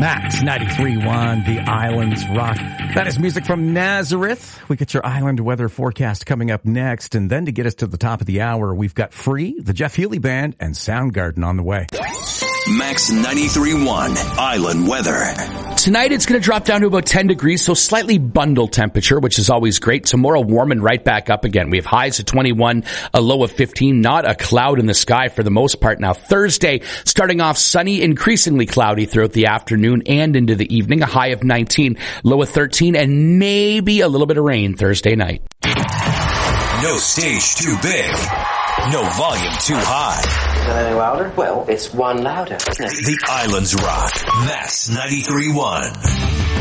Max 93.1, the Islands Rock. That is music from Nazareth. We get your island weather forecast coming up next. And then to get us to the top of the hour, we've got Free, the Jeff Healey Band, and Soundgarden on the way. Max 93.1, Island Weather. Tonight it's going to drop down to about 10 degrees, so slightly bundle temperature, which is always great. Tomorrow warming right back up again. We have highs of 21, a low of 15, not a cloud in the sky for the most part. Now Thursday, starting off sunny, increasingly cloudy throughout the afternoon and into the evening, a high of 19, low of 13, and maybe a little bit of rain Thursday night. No stage too big. No volume too high. Is that any louder? Well, it's one louder, isn't it? The Islands Rock. Max 93.1.